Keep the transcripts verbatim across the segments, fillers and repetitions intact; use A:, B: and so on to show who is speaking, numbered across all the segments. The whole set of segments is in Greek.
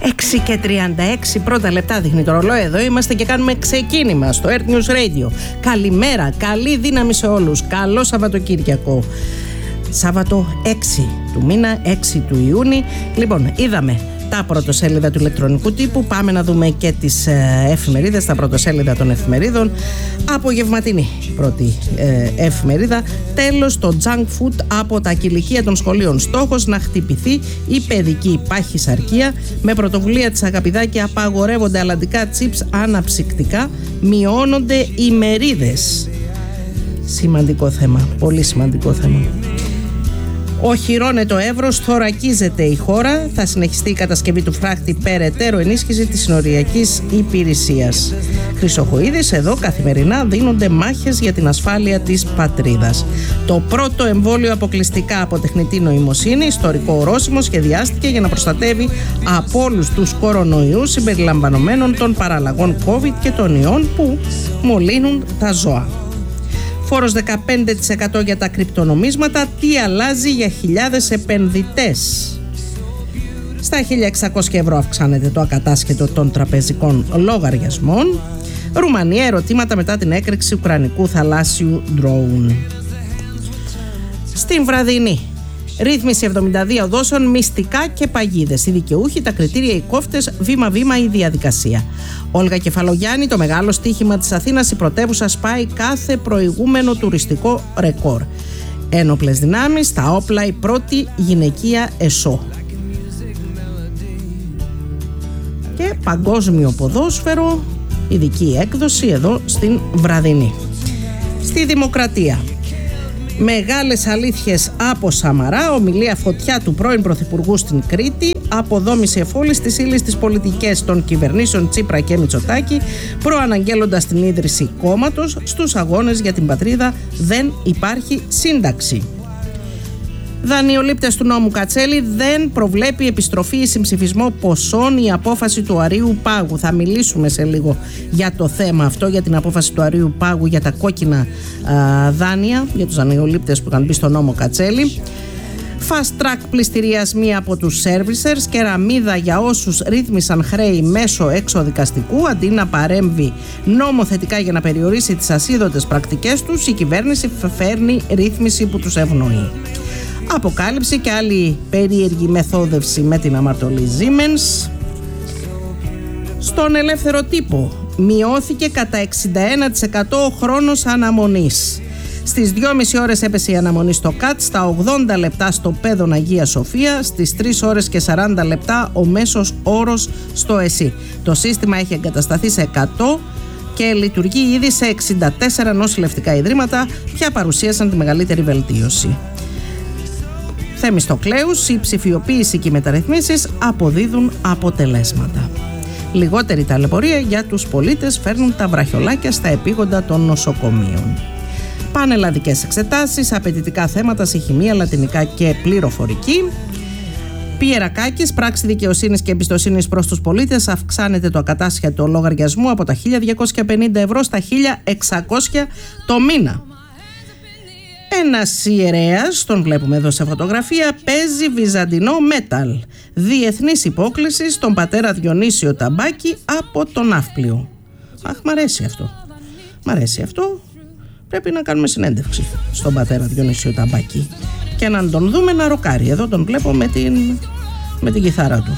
A: έξι και τριάντα έξι πρώτα λεπτά δείχνει το ρολόι. Εδώ είμαστε και κάνουμε ξεκίνημα στο Earth News Radio. Καλημέρα, καλή δύναμη σε όλους. Καλό Σαββατοκύριακο. Σάββατο έξι του μήνα, έξι του Ιούνιου. Λοιπόν, είδαμε τα πρωτοσέλιδα του ηλεκτρονικού τύπου. Πάμε να δούμε και τις ε, εφημερίδες, τα πρωτοσέλιδα των εφημερίδων. Απογευματινή πρώτη ε, εφημερίδα. Τέλος, το junk food από τα κηλικεία των σχολείων. Στόχος να χτυπηθεί η παιδική παχυσαρκία. Με πρωτοβουλία της Αγαπηδάκη απαγορεύονται αλλαντικά τσίπς αναψυκτικά. Μειώνονται οι μερίδες. Σημαντικό θέμα, πολύ σημαντικό θέμα. Οχυρώνεται το εύρος, θωρακίζεται η χώρα. Θα συνεχιστεί η κατασκευή του φράχτη, περαιτέρω ενίσχυση της συνοριακής υπηρεσίας. Χρυσοχοΐδης, εδώ καθημερινά δίνονται μάχες για την ασφάλεια της πατρίδας. Το πρώτο εμβόλιο αποκλειστικά από τεχνητή νοημοσύνη, ιστορικό ορόσημο, σχεδιάστηκε για να προστατεύει από όλους τους κορονοϊούς συμπεριλαμβανομένων των παραλλαγών COVID και των ιών που μολύνουν τα ζώα. Φόρος δεκαπέντε τοις εκατό για τα κρυπτονομίσματα. Τι αλλάζει για χιλιάδες επενδυτές? Στα χίλια εξακόσια ευρώ αυξάνεται το ακατάσχετο των τραπεζικών λογαριασμών. Ρουμανία, ερωτήματα μετά την έκρηξη ουκρανικού θαλάσσιου ντρόουν. Στην βραδινή, ρύθμιση εβδομήντα δύο δόσεων, μυστικά και παγίδες. Οι δικαιούχοι, τα κριτήρια, οι κόφτες, βήμα-βήμα η διαδικασία. Όλγα Κεφαλογιάννη, το μεγάλο στοίχημα της Αθήνας, η πρωτεύουσα σπάει κάθε προηγούμενο τουριστικό ρεκόρ. Ένοπλες δυνάμεις, τα όπλα, η πρώτη γυναικεία ΕΣΟ. Και παγκόσμιο ποδόσφαιρο, ειδική έκδοση εδώ στην βραδινή. Στη Δημοκρατία. Μεγάλες αλήθειες από Σαμαρά, ομιλία φωτιά του πρώην Πρωθυπουργού στην Κρήτη, αποδόμηση εφόλης της ύλης της πολιτικές των κυβερνήσεων Τσίπρα και Μητσοτάκη, προαναγγέλλοντας την ίδρυση κόμματος. Στους αγώνες για την πατρίδα δεν υπάρχει σύνταξη. Δανειολήπτες του νόμου Κατσέλη, δεν προβλέπει επιστροφή ή συμψηφισμό ποσών η απόφαση του Αρείου Πάγου. Θα μιλήσουμε σε λίγο για το θέμα αυτό, για την απόφαση του Αρείου Πάγου για τα κόκκινα α, δάνεια, για τους δανειολήπτες που είχαν μπει στο νόμο Κατσέλη. Fast track πληστηριασμοί από τους servicers, κεραμίδα για όσους ρύθμισαν χρέη μέσω εξοδικαστικού. Αντί να παρέμβει νομοθετικά για να περιορίσει τις ασίδωτες πρακτικές τους, η κυβέρνηση φέρνει ρύθμιση που τους ευνοεί. Αποκάλυψη και άλλη περίεργη μεθόδευση με την αμαρτωλή Siemens. Στον ελεύθερο τύπο, μειώθηκε κατά εξήντα ένα τοις εκατό ο χρόνος αναμονής. Στις δυόμιση ώρες έπεσε η αναμονή στο ΚΑΤ, στα ογδόντα λεπτά στο Πέδον Αγία Σοφία, στις τρεις ώρες και σαράντα λεπτά ο μέσος όρος στο ΕΣΥ. Το σύστημα έχει εγκατασταθεί σε εκατό και λειτουργεί ήδη σε εξήντα τέσσερα νοσηλευτικά ιδρύματα, πια παρουσίασαν τη μεγαλύτερη βελτίωση. Θεμιστοκλέους, η ψηφιοποίηση και οι μεταρρυθμίσεις αποδίδουν αποτελέσματα. Λιγότερη ταλαιπωρία για τους πολίτες, φέρνουν τα βραχιολάκια στα επίγοντα των νοσοκομείων. Πανελλαδικές εξετάσεις, απαιτητικά θέματα σε χημεία, λατινικά και πληροφορική. Πιερακάκης, πράξη δικαιοσύνης και εμπιστοσύνης προς τους πολίτες, αυξάνεται το ακατάσχετο λογαριασμό από τα χίλια διακόσια πενήντα ευρώ στα χίλια εξακόσια το μήνα. Ένας ιερέας, τον βλέπουμε εδώ σε φωτογραφία, παίζει βυζαντινό μέταλ. Διεθνής υπόκληση στον πατέρα Διονύσιο Ταμπάκη από τον Ναύπλιο. Αχ, μ' αρέσει αυτό. Μ' αρέσει αυτό. Πρέπει να κάνουμε συνέντευξη στον πατέρα Διονύσιο Ταμπάκη και να τον δούμε να ροκάρει. Εδώ τον βλέπω με την, με την κιθάρα του.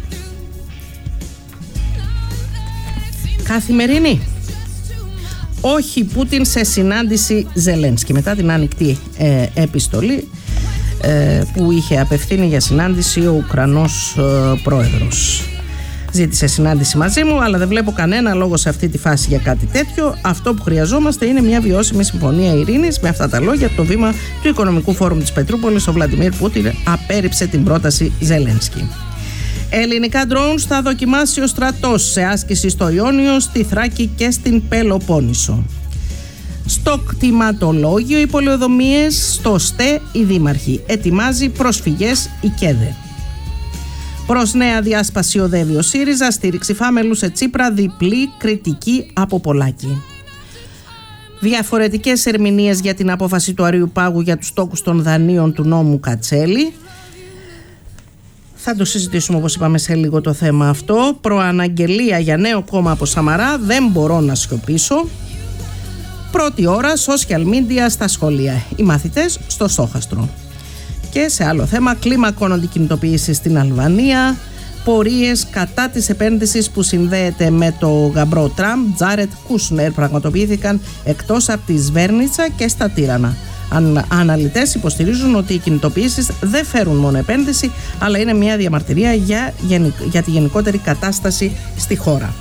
A: Καθημερινή. Όχι Πούτιν σε συνάντηση Ζελένσκι. Μετά την ανοιχτή ε, επιστολή ε, που είχε απευθύνει για συνάντηση ο Ουκρανός ε, πρόεδρος. Ζήτησε συνάντηση μαζί μου, αλλά δεν βλέπω κανένα λόγο σε αυτή τη φάση για κάτι τέτοιο. Αυτό που χρειαζόμαστε είναι μια βιώσιμη συμφωνία ειρήνης. Με αυτά τα λόγια, το βήμα του Οικονομικού Φόρουμ της Πετρούπολης, ο Βλαντιμίρ Πούτιν απέρριψε την πρόταση Ζελένσκι. Ελληνικά drones θα δοκιμάσει ο στρατός σε άσκηση στο Ιόνιο, στη Θράκη και στην Πελοπόννησο. Στο κτηματολόγιο οι πολεοδομίες, στο ΣΤΕ οι δήμαρχοι. Ετοιμάζει προσφυγές η ΚΕΔΕ. Προς νέα διάσπαση οδεύει ο ΣΥΡΙΖΑ, στήριξη Φάμελου σε Τσίπρα, διπλή κριτική από Πολάκη. Διαφορετικές ερμηνείες για την απόφαση του Αρείου Πάγου για τους τόκους των δανείων του νόμου Κατσέλη. Θα το συζητήσουμε, όπως είπαμε, σε λίγο το θέμα αυτό. Προαναγγελία για νέο κόμμα από Σαμαρά, δεν μπορώ να σιωπήσω. Πρώτη ώρα social media στα σχολεία, οι μαθητές στο στόχαστρο. Και σε άλλο θέμα, κλιμακώνονται κινητοποιήσεις στην Αλβανία, πορείες κατά της επένδυσης που συνδέεται με το γαμπρό Τραμπ, Τζάρετ Κούσνερ, πραγματοποιήθηκαν εκτός από τη Σβέρνιτσα και στα Τύρανα. Αν, αναλυτές υποστηρίζουν ότι οι κινητοποιήσεις δεν φέρουν μόνο επένδυση, αλλά είναι μια διαμαρτυρία για, για τη γενικότερη κατάσταση στη χώρα.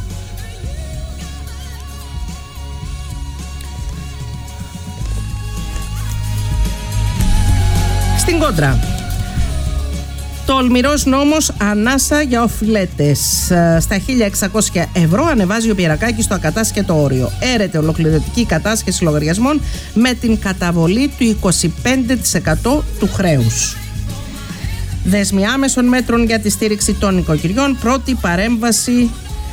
A: Στην κόντρα, τολμηρός νόμος ανάσα για οφειλέτες. Στα χίλια εξακόσια ευρώ ανεβάζει ο Πιερακάκης το ακατάσχετο όριο. Έρεται ολοκληρωτική κατάσχεση λογαριασμών με την καταβολή του είκοσι πέντε τοις εκατό του χρέους. Δέσμοι άμεσων μέτρων για τη στήριξη των οικοκυριών. Πρώτη παρέμβαση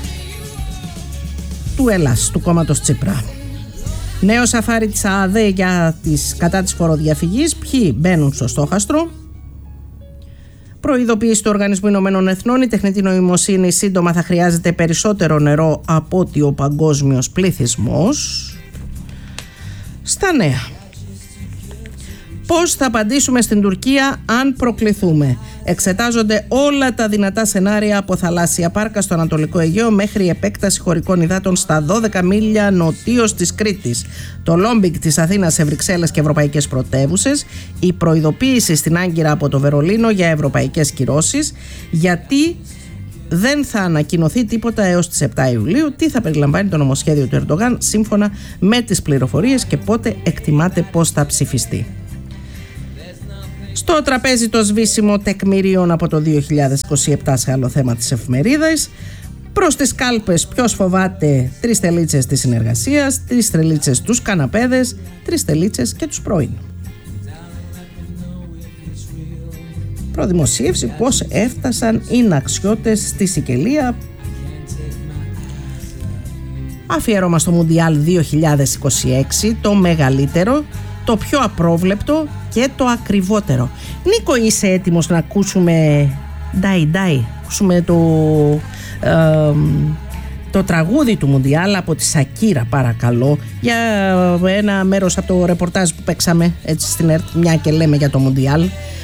A: του Ελλάς, του κόμματος Τσίπρα. Νέο σαφάρι της ΑΔΕ για τις, κατά της φοροδιαφυγής. Ποιοι μπαίνουν στο στόχαστρο. Προειδοποίηση του Οργανισμού Ηνωμένων Εθνών: η τεχνητή νοημοσύνη σύντομα θα χρειάζεται περισσότερο νερό από ότι ο παγκόσμιος πληθυσμός. Στα νέα. Πώς θα απαντήσουμε στην Τουρκία αν προκληθούμε? Εξετάζονται όλα τα δυνατά σενάρια, από θαλάσσια πάρκα στο Ανατολικό Αιγαίο μέχρι επέκταση χωρικών υδάτων στα δώδεκα μίλια νοτίως της Κρήτης, το λόμπινγκ της Αθήνας σε Βρυξέλλες και ευρωπαϊκές πρωτεύουσες, η προειδοποίηση στην Άγκυρα από το Βερολίνο για ευρωπαϊκές κυρώσεις, γιατί δεν θα ανακοινωθεί τίποτα έως τις επτά Ιουλίου. Τι θα περιλαμβάνει το νομοσχέδιο του Ερντογάν σύμφωνα με τις πληροφορίες και πότε εκτιμάται πως θα ψηφιστεί. Στο τραπέζι το σβήσιμο τεκμηρίων από το δύο χιλιάδες είκοσι επτά σε άλλο θέμα της εφημερίδας. Προς τις κάλπες ποιος φοβάται τρεις τελίτσες της συνεργασίας, τρεις τελίτσες τους καναπέδες, τρεις τελίτσες και τους πρώην. Προδημοσίευση πώς έφτασαν οι ναξιώτες στη Σικελία. Αφιέρωμα στο Μουντιάλ δύο χιλιάδες είκοσι έξι, το μεγαλύτερο, το πιο απρόβλεπτο και το ακριβότερο. Νίκο, είσαι έτοιμος να ακούσουμε Ντάι Ντάι, ακούσουμε το, ε, το τραγούδι του Μουντιάλ από τη Σακύρα, παρακαλώ, για ένα μέρος από το ρεπορτάζ που παίξαμε έτσι στην ΕΡΤ, μια και λέμε για το Μουντιάλ.